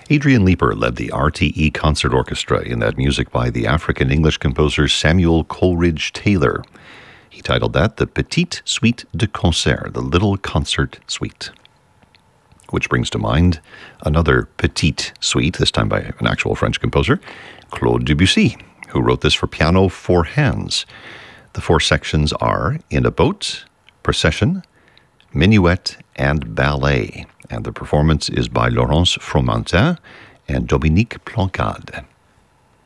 Adrian Leeper led the RTE Concert Orchestra in that music by the African-English composer Samuel Coleridge Taylor. He titled that the Petite Suite de Concert, the Little Concert Suite. Which brings to mind another petite suite, this time by an actual French composer, Claude Debussy, who wrote this for piano, four hands. The four sections are In a Boat, Procession, Minuet, and Ballet. And the performance is by Laurence Fromentin and Dominique Plancade.